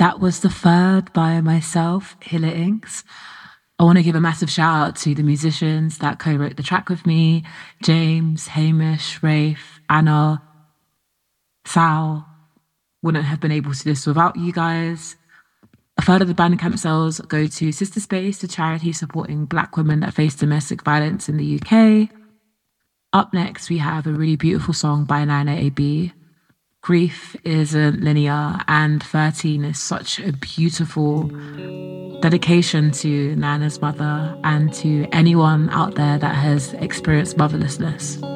That was The Third by myself, Hilla Inks. I want to give a massive shout out to the musicians that co-wrote the track with me: James, Hamish, Rafe, Anna, Sal. Wouldn't have been able to do this without you guys. A third of the Bandcamp sales go to Sister Space, the charity supporting Black women that face domestic violence in the UK. Up next, we have a really beautiful song by Nina AB. Grief isn't linear, and 13 is such a beautiful dedication to Nana's mother and to anyone out there that has experienced motherlessness.